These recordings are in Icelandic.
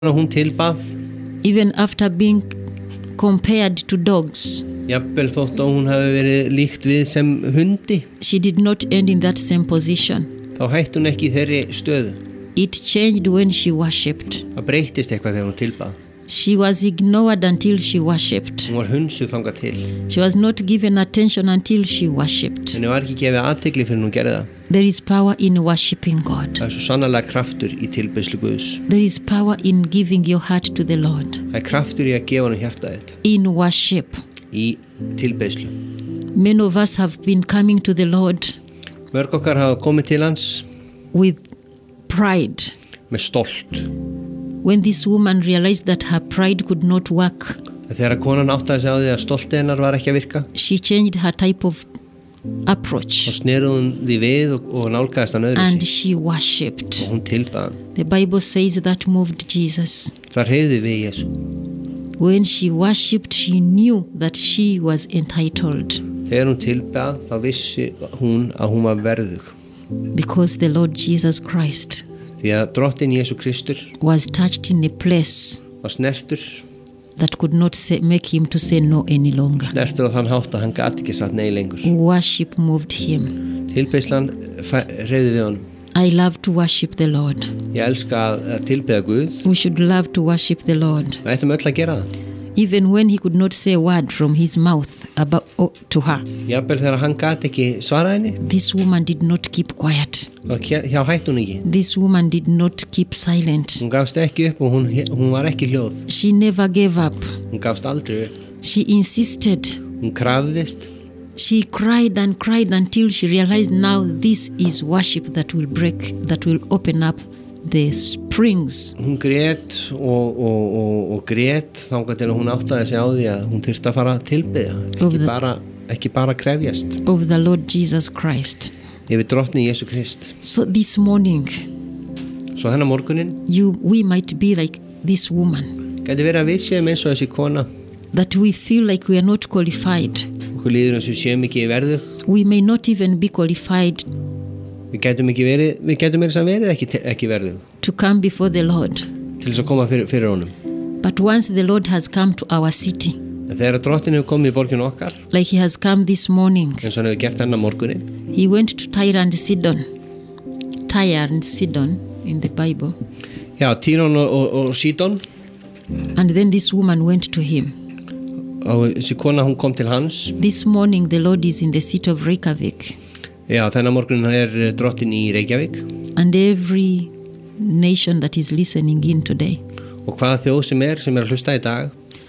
Hún tilbað, even after being compared to dogs. jafnvel þótt að hún hafi verið líkt við sem hundi, She did not end in that same position. þá hætti hún ekki í þeirri stöðu. It changed when she worshipped. Það breytist eitthvað þegar hún tilbað. She was ignored until she worshipped. Hún var hunsuð þangað til. She was not given attention until she worshipped. Henni var ekki gefið athygli fyrir hún gerði það. There is power in worshiping God. Það er svo sannarlega kraftur í tilbeiðslu Guðs. There is power in giving your heart to the Lord. Það er kraftur í að gefa hann hjartað þitt. In worship. Í tilbeiðslu. Many of us have been coming to the Lord Mörg okkar hafa komið til hans with pride. með stolt. When this woman realized that her pride could not work, Þegar konan áttaði sig á því að stoltið hennar var ekki að virka, she changed her type of þá approach snerði hún því við og nálgaðist hann öðru and sig. she worshipped. Og hún tilbað hann. The Bible says that moved Jesus. Það hreyfði við Jesú. When she worshipped, she knew that she was entitled Þegar hún tilbað, þá vissi hún að hún var verðug. because the Lord Jesus Christ Því að drottinn Jesú Kristur was touched in a place var snertur that could not make him to say no any longer. á þann hátt að hann gat ekki sagt nei lengur. Worship moved him. Tilbeiðslan hreyfði við honum. I love to worship the Lord. Ég elska að tilbeiða Guð. We should love to worship the Lord. Við ættum öll að gera það. Even when he could not say a word from his mouth about to her, Jafnvel þegar hann gat ekki svarað henni, this woman did not keep quiet. þá hjá hætti hún ekki. This woman did not keep silent. Hún gafst ekki upp og hún var ekki hljóð. She never gave up. Hún gafst aldrei upp. She insisted. Hún krafðist. She cried and cried until she realized now this is worship that will open up the springs. Hún grét og grét þangað til hún áttaði sig á því að hún þyrfti að fara að tilbiðja, ekki bara krefjast. Of the Lord Jesus Christ. Yfir drottni Jesú Krist. So this morning, svo þennan morgunin, we might be like this woman. Gæti verið að við séum eins og þessi kona. That we feel like we are not qualified. Okkur líður eins og séum ekki verðug. We may not even be qualified. Við gætum verið ekki verðug. To come before the Lord. Til þess að koma fyrir honum. But once the Lord has come to our city. En þegar drottinn hefur komið í borginu okkar. Like he has come this morning. Eins og hann hefur gert þennan morgunin. He went to Tyre and Sidon. Tyre and Sidon in the Bible. Já, Týrón og Sidon. And then this woman went to him. Og þessi kona hún kom til hans. This morning the Lord is in the city of Reykjavik. Já, þennan morgunin drottinn í Reykjavík. And every nation that is listening in today. Og hvaða þjóð sem að hlusta í dag.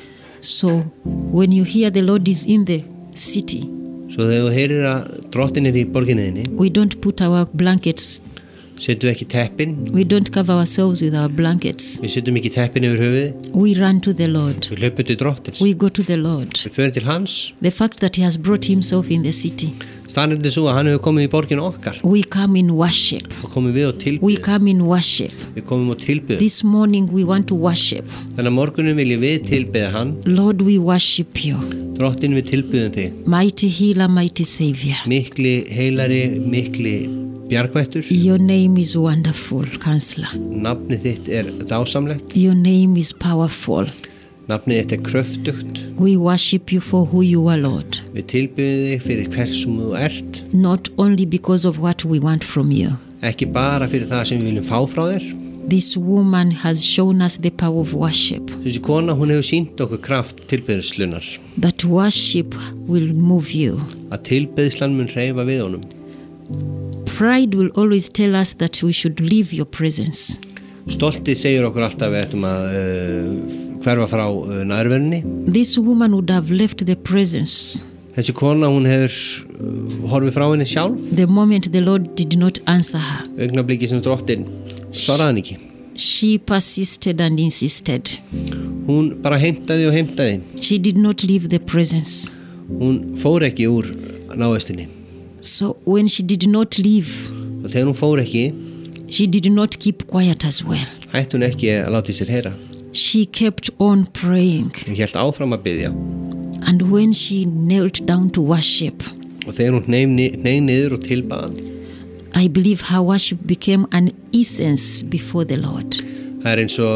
So when you hear the Lord is in the city. Svo þegar þú heyrir að drottinn í borginni. We don't put our blankets. Setjum ekki teppin. We don't cover ourselves with our blankets. Við setjum ekki teppin yfir höfuðið. We run to the Lord. Við hlaupum til drottins. We go to the Lord. Við förum til hans. The fact that he has brought himself in the city. Staðreyndin er svo að hann hefur komið í borginu okkar. We come in worship. Og komum við og tilbiðjum. We come in worship. Við komum og tilbiðjum. This morning we want to worship. Þannig morgunin viljum við tilbiðja hann. Lord, we worship you. Drottinn, við tilbiðjum þig. Mighty healer, mighty savior. Mikli heilari, mikli bjargvættur. Your name is wonderful, counselor. Nafnið þitt dásamlegt. Your name is powerful. Nafnið þitt kröftugt. We worship you for who you are, Lord. Við tilbiðjum þig fyrir hversum þú ert. Not only because of what we want from you. Ekki bara fyrir það sem við viljum fá frá þér. This woman has shown us the power of worship. Þessi kona, hún hefur sýnt okkur kraft tilbiðslunar. That worship will move you. Að tilbiðslan mun hreyfa við honum. Pride will always tell us that we should leave your presence. Stoltið segir okkur alltaf við ættum að hverfa frá nærverunni. This woman would have left the presence. Þessi kona, hún hefur horfið frá henni sjálf. The moment the Lord did not answer her. Augnabliki sem drottinn svaraði hann ekki. She persisted and insisted. Hún bara heimtaði og heimtaði. She did not leave the presence. Hún fór ekki úr návistinni. So when she did not leave. Og þegar hún fór ekki. She did not keep quiet as well. Hætti hún ekki að láta í sér heyra. She kept on praying. Hún hélt áfram að biðja. And when she knelt down to worship. Og þegar hún hneig niður og tilbað. I believe her worship became an essence before the Lord. Það eins og